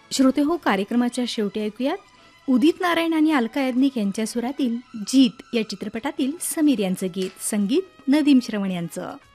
श्रोते हो, कार्यक्रमाच्या शेवटी ऐकूयात उदित नारायण आणि अलका याज्ञिक यांच्या सुरातील जीत या चित्रपटातील समीर यांचं गीत, संगीत नदीम श्रवण यांचं.